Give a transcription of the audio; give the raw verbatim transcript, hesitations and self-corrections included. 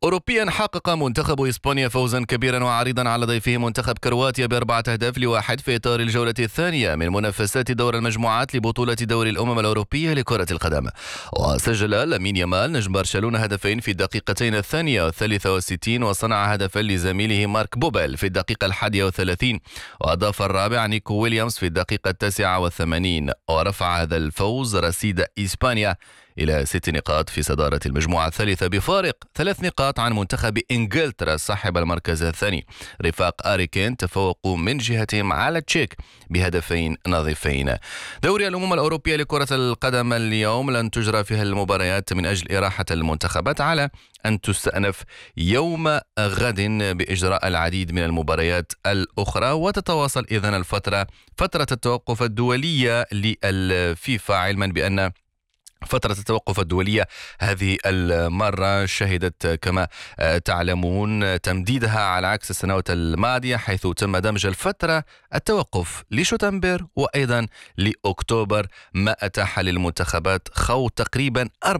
أوروبيا حقق منتخب إسبانيا فوزا كبيرا وعريضا على ضيفه منتخب كرواتيا بأربعة أهداف لواحد في إطار الجولة الثانية من منافسات دور المجموعات لبطولة دوري الأمم الأوروبية لكرة القدم. وسجل لامين يامال نجم برشلونة هدفين في الدقيقتين الثانية والثالثة والستين، وصنع هدفا لزميله مارك بوبل في الدقيقة الحادية والثلاثين، وأضاف الرابع نيكو ويليامز في الدقيقة التاسعة والثمانين، ورفع هذا الفوز رصيد إسبانيا إلى ست نقاط في صدارة المجموعة الثالثة بفارق ثلاث نقاط عن منتخب إنجلترا صاحب المركز الثاني. رفاق آريكين تفوقوا من جهتهم على تشيك بهدفين نظيفين. دوري الأمم الأوروبية لكرة القدم اليوم لن تجرى فيها المباريات من أجل إراحة المنتخبات، على أن تستأنف يوم غد بإجراء العديد من المباريات الأخرى، وتتواصل إذن الفترة فترة التوقف الدولية للفيفا، علما بأن فترة التوقف الدولية هذه المرة شهدت كما تعلمون تمديدها على عكس السنوات الماضية، حيث تم دمج الفترة التوقف لشتنبر وأيضا لأكتوبر، ما أتاح للمنتخبات خوض تقريبا أربع